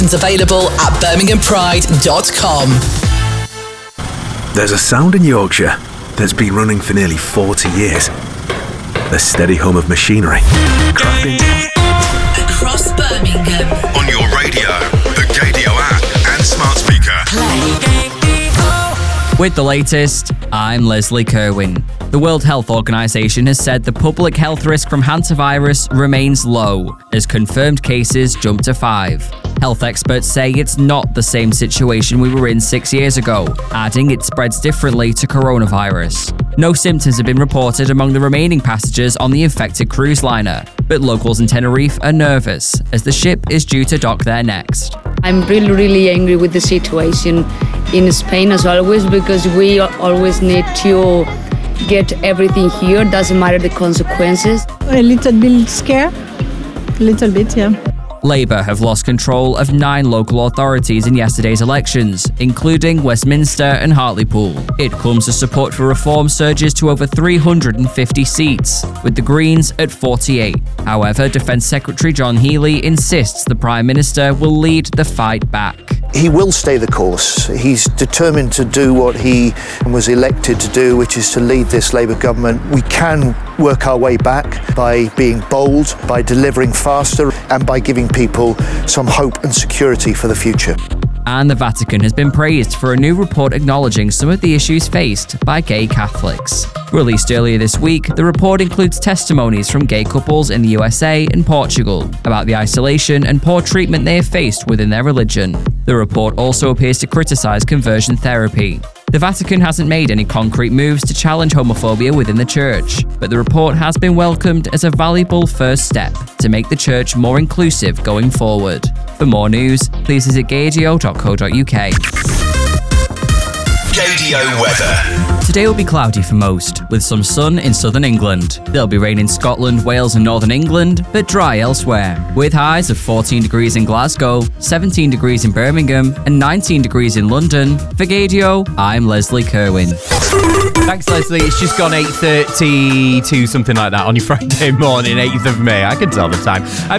Available at birminghampride.com. There's a sound in Yorkshire that's been running for nearly 40 years. The steady hum of machinery. Crafting. Across Birmingham. On your radio, the Gadio app and smart speaker. Play. With the latest, I'm Leslie Kerwin. The World Health Organization has said the public health risk from hantavirus remains low, as confirmed cases jump to 5. Health experts say it's not the same situation we were in 6 years ago, adding it spreads differently to coronavirus. No symptoms have been reported among the remaining passengers on the infected cruise liner, but locals in Tenerife are nervous, as the ship is due to dock there next. I'm really angry with the situation in Spain as always, because we always need to get everything here, doesn't matter the consequences. A little bit scared, a little bit, yeah. Labour have lost control of 9 local authorities in yesterday's elections, including Westminster and Hartlepool. It comes as support for reform surges to over 350 seats, with the Greens at 48. However, Defence Secretary John Healey insists the Prime Minister will lead the fight back. He will stay the course. He's determined to do what he was elected to do, which is to lead this Labour government. We can work our way back by being bold, by delivering faster, and by giving people some hope and security for the future. And the Vatican has been praised for a new report acknowledging some of the issues faced by gay Catholics. Released earlier this week, the report includes testimonies from gay couples in the USA and Portugal about the isolation and poor treatment they have faced within their religion. The report also appears to criticize conversion therapy. The Vatican hasn't made any concrete moves to challenge homophobia within the church, but the report has been welcomed as a valuable first step to make the church more inclusive going forward. For more news, please visit gadio.co.uk. Gadio weather. Today will be cloudy for most, with some sun in southern England. There'll be rain in Scotland, Wales and northern England, but dry elsewhere, with highs of 14 degrees in Glasgow, 17 degrees in Birmingham and 19 degrees in London. For Gadio, I'm Leslie Kerwin. Thanks, Leslie. It's just gone 8:32, something like that, on your Friday morning, 8th of May. I can tell the time.